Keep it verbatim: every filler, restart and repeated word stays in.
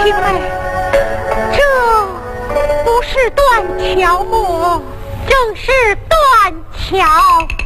妹妹，这不是断桥么？正是断桥。